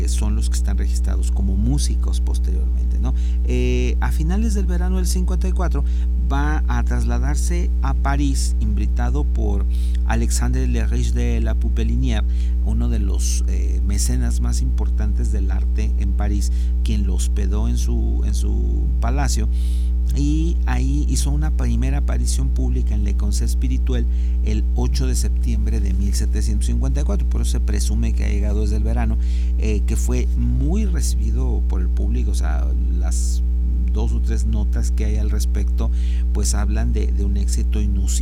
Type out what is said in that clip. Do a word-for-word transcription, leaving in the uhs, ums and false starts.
son los que están registrados como músicos posteriormente, ¿no? Eh, a finales del verano del cincuenta y cuatro va a trasladarse a París, invitado por Alexandre Le Riche de la Poupelinière, uno de los eh, mecenas más importantes del arte en París, quien lo hospedó en su, en su palacio, y ahí hizo una primera aparición pública en Le Concert Spirituel el ocho de septiembre de mil setecientos cincuenta y cuatro, por eso se presume que ha llegado desde el verano, eh, que fue muy recibido por el público. O sea, las dos o tres notas que hay al respecto pues hablan de, de un éxito inusitado